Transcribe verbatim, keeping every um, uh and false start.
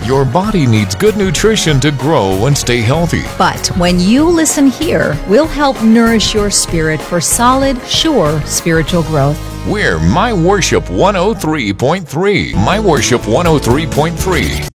Your body needs good nutrition to grow and stay healthy. But when you listen here, we'll help nourish your spirit for solid, sure spiritual growth. We're My Worship one oh three point three. My Worship one oh three point three.